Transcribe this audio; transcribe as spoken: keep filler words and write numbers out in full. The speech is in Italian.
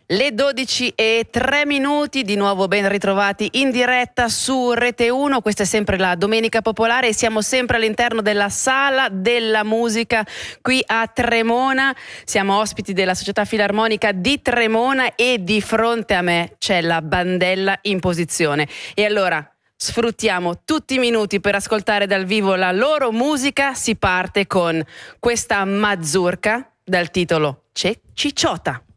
Le dodici e tre minuti, di nuovo ben ritrovati in diretta su Rete uno. Questa è sempre la Domenica Popolare e siamo sempre all'interno della Sala della Musica qui a Tremona. Siamo ospiti della Società Filarmonica di Tremona e di fronte a me c'è la Bandella in posizione. E allora sfruttiamo tutti i minuti per ascoltare dal vivo la loro musica. Si parte con questa mazurka dal titolo C'è Cicciota.